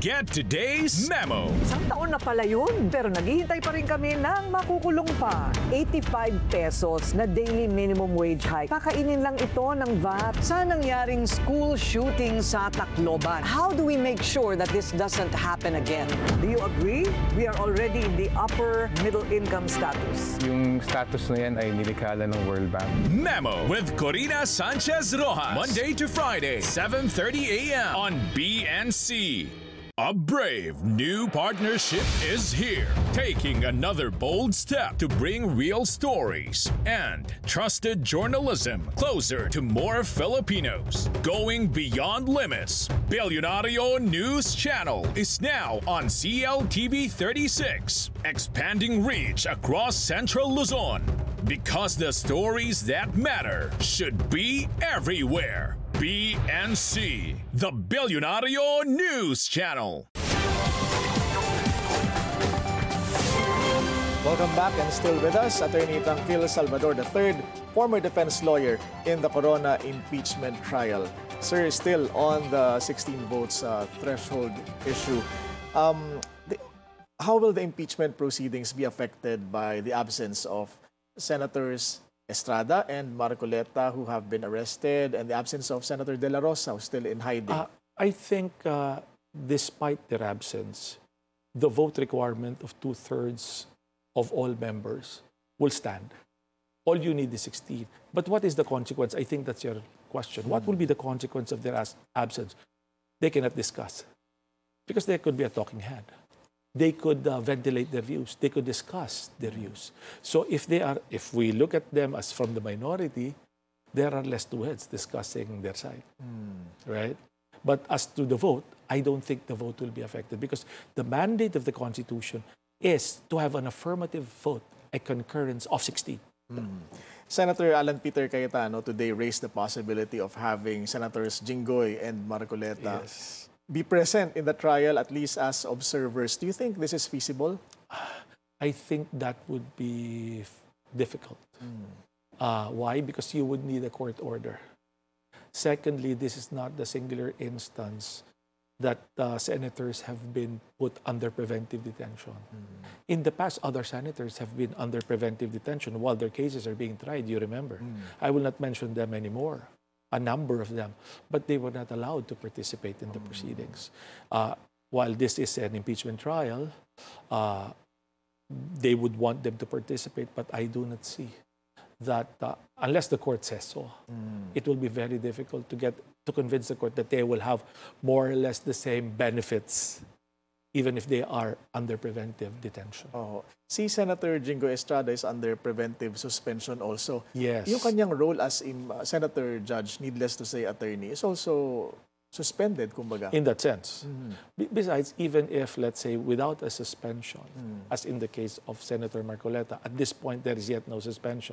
Get today's memo. Isang taon na pala yun, pero naghihintay pa rin kami ng makukulong pa. 85 pesos na daily minimum wage hike. Kakainin lang ito ng VAT sa nangyaring school shooting sa Tacloban. How do we make sure that this doesn't happen again? Do you agree? We are already in the upper middle income status. Yung status na yan ay nilikhala ng World Bank. Memo with Corina Sanchez Rojas. Monday to Friday, 7:30 a.m. on BNC. A brave new partnership is here, taking another bold step to bring real stories and trusted journalism closer to more Filipinos. Going beyond limits, Billionario News Channel is now on CLTV 36, expanding reach across Central Luzon. Because the stories that matter should be everywhere. BNC, the Billionario News Channel. Welcome back, and still with us, Attorney Tranquil Salvador III, former defense lawyer in the Corona impeachment trial. Sir, still on the 16 votes threshold issue. How will the impeachment proceedings be affected by the absence of Senators Estrada and Marcoleta, who have been arrested, and the absence of Senator De La Rosa, who's still in hiding? I think despite their absence, the vote requirement of 2/3 of all members will stand. All you need is 16. But what is the consequence? I think that's your question. What will be the consequence of their absence? They cannot discuss because there could be a talking head. They could ventilate their views. They could discuss their views. So if we look at them as from the minority, there are less two heads discussing their side, right? But as to the vote, I don't think the vote will be affected because the mandate of the Constitution is to have an affirmative vote, a concurrence of 16. Senator Alan Peter Cayetano today raised the possibility of having Senators Jinggoy and Marcoleta be present in the trial, at least as observers. Do you think this is feasible? I think that would be difficult. Why? Because you would need a court order. Secondly, this is not the singular instance that senators have been put under preventive detention. In the past, other senators have been under preventive detention while their cases are being tried, you remember. I will not mention them anymore. A number of them, but they were not allowed to participate in the proceedings. While this is an impeachment trial, they would want them to participate, but I do not see that unless the court says so, it will be very difficult to convince the court that they will have more or less the same benefits even if they are under preventive detention. Si Senator Jinggoy Estrada is under preventive suspension also. Yes. Yung kanyang role as Senator Judge, needless to say, attorney, is also suspended, kumbaga. In that sense. Besides, even if, let's say, without a suspension, as in the case of Senator Marcoleta, at this point, there is yet no suspension.